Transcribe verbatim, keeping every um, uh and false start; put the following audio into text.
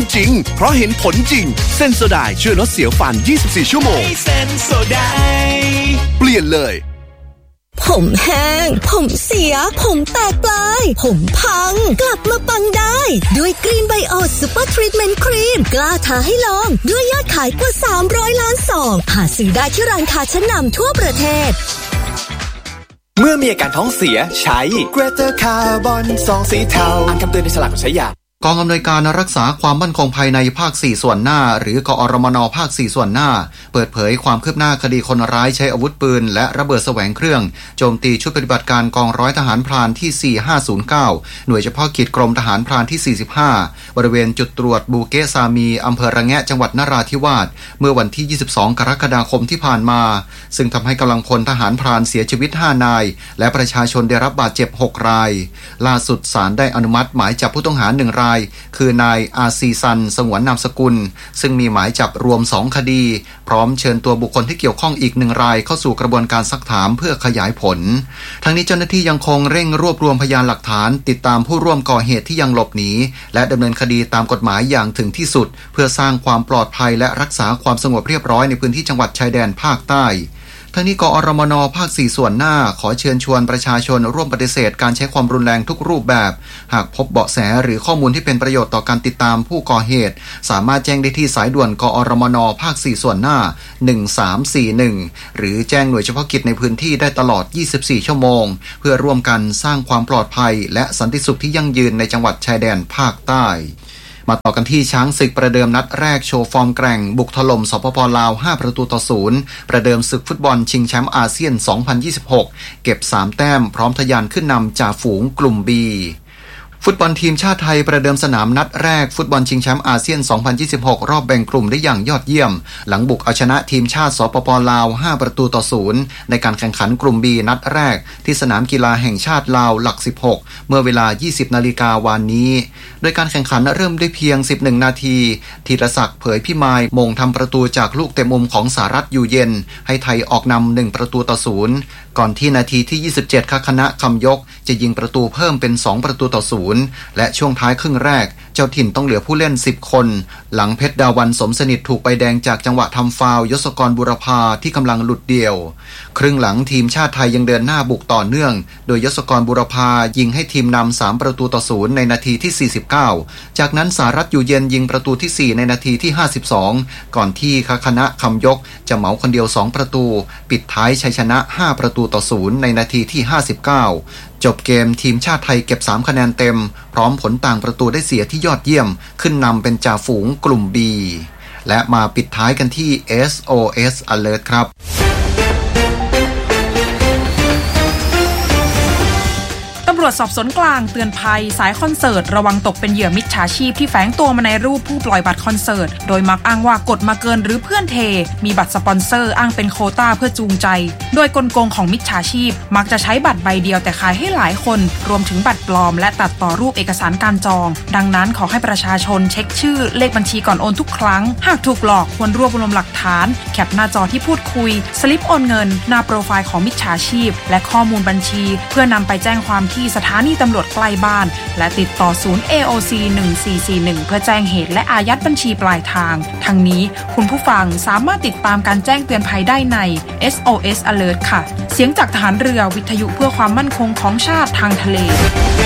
จริงเพราะเห็นผลจริงเซนโซไดช่วยลดเสียวฟันยี่สิบสี่ชั่วโมงเซนโซไดเปลี่ยนเลยผมแห้งผมเสียผมแตกปลายผมพังกลับมาปังได้ด้วยกรีนไบโอซูเปอร์ทรีทเมนต์ครีมกล้าท้าให้ลองด้วยยอดขายกว่าสามร้อยล้านซองหาซื้อได้ที่ร้านค้าชั้นนำทั่วประเทศเมื่อมีอาการท้องเสียใช้ Greater Carbon ซองสีเทาอ่านคำเตือนในฉลากก่อนใช้ยากองอำนวยการรักษาความมั่นคงภายในภาคสี่ส่วนหน้าหรือกอรมนภาคสี่ส่วนหน้าเปิดเผยความคืบหน้าคดีคนร้ายใช้อาวุธปืนและระเบิดแสวงเครื่องโจมตีชุดปฏิบัติการกองร้อยทหารพรานที่สี่ห้าศูนย์เก้าหน่วยเฉพาะกิจกรมทหารพรานที่สี่สิบห้าบริเวณจุดตรวจบูเกซามีอำเภอระแงะจังหวัดนราธิวาสเมื่อวันที่ยี่สิบสองกรกฎาคมที่ผ่านมาซึ่งทำให้กำลังพลทหารพรานเสียชีวิตห้านายและประชาชนได้รับบาดเจ็บหกรายล่าสุดศาลได้อนุมัติหมายจับผู้ต้องหาหนึ่งรายคือนายอาซีซันสงวนนามสกุลซึ่งมีหมายจับรวมสองคดีพร้อมเชิญตัวบุคคลที่เกี่ยวข้องอีกหนึ่งรายเข้าสู่กระบวนการซักถามเพื่อขยายผลทั้งนี้เจ้าหน้าที่ยังคงเร่งรวบรวมพยานหลักฐานติดตามผู้ร่วมก่อเหตุที่ยังหลบหนีและดำเนินคดีตามกฎหมายอย่างถึงที่สุดเพื่อสร้างความปลอดภัยและรักษาความสงบเรียบร้อยในพื้นที่จังหวัดชายแดนภาคใต้ทั้งนี้กอรมนภาคสี่ส่วนหน้าขอเชิญชวนประชาชนร่วมปฏิเสธการใช้ความรุนแรงทุกรูปแบบหากพบเบาะแสหรือข้อมูลที่เป็นประโยชน์ต่อการติดตามผู้ก่อเหตุสามารถแจ้งได้ที่สายด่วนกอรมนภาคสี่ส่วนหน้าหนึ่งสามสี่หนึ่งหรือแจ้งหน่วยเฉพาะกิจในพื้นที่ได้ตลอดยี่สิบสี่ชั่วโมงเพื่อร่วมกันสร้างความปลอดภัยและสันติสุขที่ยั่งยืนในจังหวัดชายแดนภาคใต้มาต่อกันที่ช้างศึกประเดิมนัดแรกโชว์ฟอร์มแกร่งบุกถล่มสปป.ลาวห้าประตูต่อศูนย์ประเดิมศึกฟุตบอลชิงแชมป์อาเซียนสองพันยี่สิบหกเก็บสามแต้มพร้อมทะยานขึ้นนำจ่าฝูงกลุ่ม Bฟุตบอลทีมชาติไทยประเดิมสนามนัดแรกฟุตบอลชิงแชมป์อาเซียนสองพันยี่สิบหกรอบแบ่งกลุ่มได้อย่างยอดเยี่ยมหลังบุกเอาชนะทีมชาติสปป.ลาวห้าประตูต่อศูนย์ในการแข่งขันกลุ่ม B นัดแรกที่สนามกีฬาแห่งชาติลาวหลักสิบหกเมื่อเวลา ยี่สิบนาฬิกาวันนี้โดยการแข่งขันเริ่มด้วยเพียงสิบเอ็ดนาทีธีรศักดิ์เผยพิมายมงทำประตูจากลูกเตะมุมของสหรัฐอยู่เย็นให้ไทยออกนำหนึ่งประตูต่อศูนย์ก่อนที่นาทีที่ยี่สิบเจ็ดคณะคำยกจะยิงประตูเพิ่มเป็นสองประตูต่อศูนย์และช่วงท้ายครึ่งแรกเจ้าถิ่นต้องเหลือผู้เล่นสิบคนหลังเพชรดาวันสมสนิทถูกใบแดงจากจังหวะทำฟาวล์ยศกรบุรพาที่กำลังหลุดเดี่ยวครึ่งหลังทีมชาติไทยยังเดินหน้าบุกต่อเนื่องโดยยศกรบุรพายิงให้ทีมนำสามประตูต่อศูนย์ในนาทีที่สี่สิบเก้าจากนั้นสหรัฐอยู่เย็นยิงประตูที่สี่ในนาทีที่ห้าสิบสองก่อนที่คณะคำยกจะเหมาคนเดียวสองประตูปิดท้ายชัยชนะห้าประตูต่อศูนย์ในนาทีที่ห้าสิบเก้าจบเกมทีมชาติไทยเก็บสามคะแนนเต็มพร้อมผลต่างประตูได้เสียที่ยอดเยี่ยมขึ้นนำเป็นจ่าฝูงกลุ่ม B และมาปิดท้ายกันที่ เอส โอ เอส Alert ครับตำรวจสอบสวนกลางเตือนภัยสายคอนเสิร์ตระวังตกเป็นเหยื่อมิจฉาชีพที่แฝงตัวมาในรูปผู้ปล่อยบัตรคอนเสิร์ตโดยมักอ้างว่ากดมาเกินหรือเพื่อนเทมีบัตรสปอนเซอร์อ้างเป็นโควต้าเพื่อจูงใจโดยกลโกงของมิจฉาชีพมักจะใช้บัตรใบเดียวแต่ขายให้หลายคนรวมถึงบัตรปลอมและตัดต่อรูปเอกสารการจองดังนั้นขอให้ประชาชนเช็คชื่อเลขบัญชีก่อนโอนทุกครั้งหากถูกหลอกควรรวบรวมหลักฐานแคปหน้าจอที่พูดคุยสลิปโอนเงินหน้าโปรไฟล์ของมิจฉาชีพและข้อมูลบัญชีเพื่อนำไปแจ้งความที่สถานีตำรวจใกล้บ้านและติดต่อศูนย์ เอ โอ ซี หนึ่งสี่สี่หนึ่งเพื่อแจ้งเหตุและอายัดบัญชีปลายทางทั้งนี้คุณผู้ฟังสามารถติดตามการแจ้งเตือนภัยได้ใน เอส โอ เอส Alert ค่ะเสียงจากทหารเรือวิทยุเพื่อความมั่นคงของชาติทางทะเล